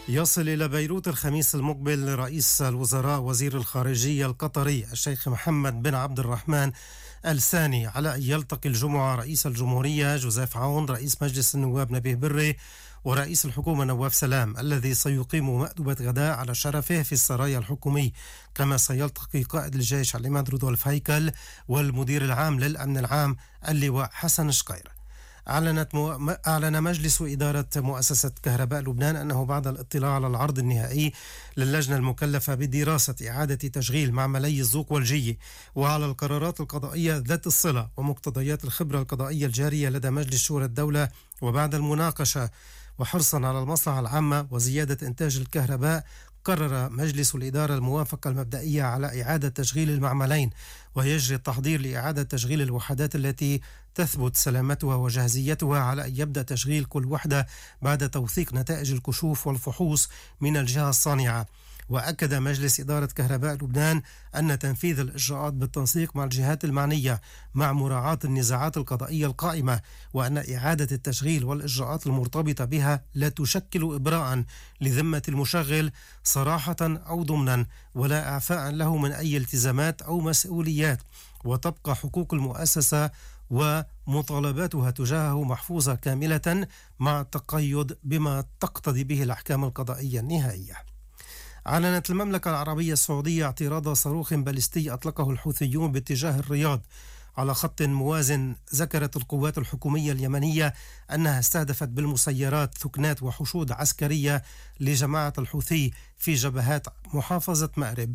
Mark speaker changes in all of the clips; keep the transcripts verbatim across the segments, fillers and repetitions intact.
Speaker 1: يصل إلى بيروت الخميس المقبل رئيس الوزراء وزير الخارجية القطري الشيخ محمد بن عبد الرحمن آل ثاني، على أن يلتقي الجمعة رئيس الجمهورية جوزيف عون، رئيس مجلس النواب نبيه بري، ورئيس الحكومة نواف سلام، الذي سيقيم مأدبة غداء على شرفه في السرايا الحكومي. كما سيلتقي قائد الجيش العماد رودولف هيكل والمدير العام للأمن العام اللواء حسن شقير. أعلنت مو... أعلن مجلس إدارة مؤسسة كهرباء لبنان أنه بعد الاطلاع على العرض النهائي للجنة المكلفة بدراسة إعادة تشغيل معملي الزوق والجية، وعلى القرارات القضائية ذات الصلة ومقتضيات الخبرة القضائية الجارية لدى مجلس شورى الدولة، وبعد المناقشة وحرصا على المصلحة العامة وزيادة إنتاج الكهرباء، قرر مجلس الإدارة الموافقة المبدئية على إعادة تشغيل المعملين، ويجري التحضير لإعادة تشغيل الوحدات التي تثبت سلامتها وجاهزيتها، على أن يبدأ تشغيل كل وحدة بعد توثيق نتائج الكشوف والفحوص من الجهة الصانعة. وأكد مجلس إدارة كهرباء لبنان أن تنفيذ الإجراءات بالتنسيق مع الجهات المعنية مع مراعاة النزاعات القضائية القائمة، وأن إعادة التشغيل والإجراءات المرتبطة بها لا تشكل إبراء لذمة المشغل صراحة أو ضمنا، ولا إعفاء له من أي التزامات أو مسؤوليات، وتبقى حقوق المؤسسة ومطالباتها تجاهه محفوظة كاملة مع التقيد بما تقتضي به الأحكام القضائية النهائية. أعلنت المملكة العربية السعودية اعتراض صاروخ باليستي أطلقه الحوثيون باتجاه الرياض على خط موازن. ذكرت القوات الحكومية اليمنية أنها استهدفت بالمسيرات ثكنات وحشود عسكرية لجماعة الحوثي في جبهات محافظة مأرب.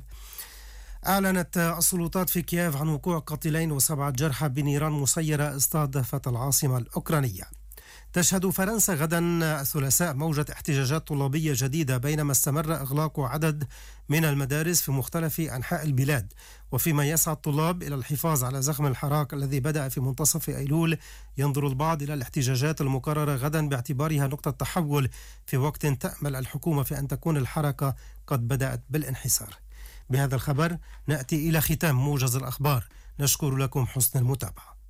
Speaker 1: أعلنت السلطات في كييف عن وقوع قتيلين وسبعة جرحى بنيران مسيرة استهدفت العاصمة الأوكرانية. تشهد فرنسا غدا الثلاثاء موجة احتجاجات طلابية جديدة، بينما استمر إغلاق عدد من المدارس في مختلف أنحاء البلاد، وفيما يسعى الطلاب إلى الحفاظ على زخم الحراك الذي بدأ في منتصف أيلول. ينظر البعض إلى الاحتجاجات المقررة غدا باعتبارها نقطة تحول، في وقت تأمل الحكومة في أن تكون الحركة قد بدأت بالانحسار. بهذا الخبر نأتي إلى ختام موجز الأخبار، نشكر لكم حسن المتابعة.